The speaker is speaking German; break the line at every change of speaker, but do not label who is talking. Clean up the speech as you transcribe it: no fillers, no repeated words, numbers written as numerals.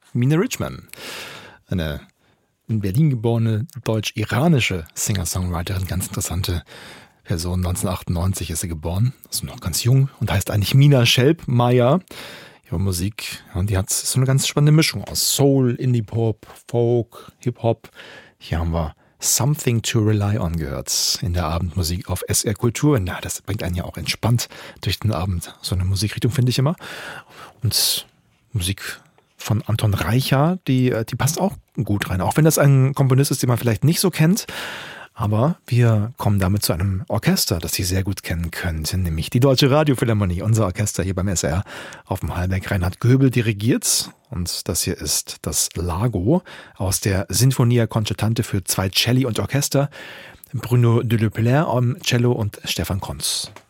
Mina Richman, eine in Berlin geborene deutsch-iranische Singer-Songwriterin, ganz interessante Person. 1998 ist sie geboren, ist noch ganz jung und heißt eigentlich Mina Schelp-Meyer. Ihre Musik, und die hat so eine ganz spannende Mischung aus Soul, Indie-Pop, Folk, Hip-Hop. Hier haben wir Something to Rely On gehört in der Abendmusik auf SR Kultur. Na, das bringt einen ja auch entspannt durch den Abend. So eine Musikrichtung finde ich immer. Und Musik von Anton Reicha, die passt auch gut rein. Auch wenn das ein Komponist ist, den man vielleicht nicht so kennt. Aber wir kommen damit zu einem Orchester, das Sie sehr gut kennen könnten, nämlich die Deutsche Radiophilharmonie, unser Orchester hier beim SR auf dem Hallberg. Reinhard Göbel dirigiert und das hier ist das Largo aus der Sinfonia Concertante für 2 Celli und Orchester. Bruno Deleplaire am Cello und Stefan Konz